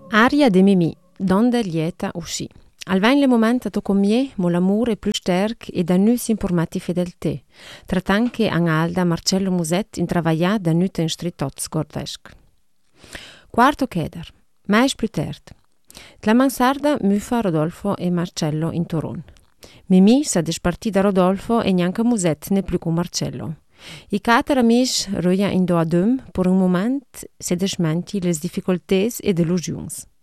Aria de Mimì, donde lieta uscì. Al vain le momento to comie, mo l'amore più sterk e da nus informati fedelté. Tratan che an alda Marcello Muset in travaglià da nüt in stritot scordesc. Quarto cheder, mais più tert. La mansarda mufa Rodolfo e Marcello in Toron. Mimì sa despartì da Rodolfo e neanche Muset ne più con Marcello. I quattro amici roia in do adum per un moment se desmenti les difficultés e delusions.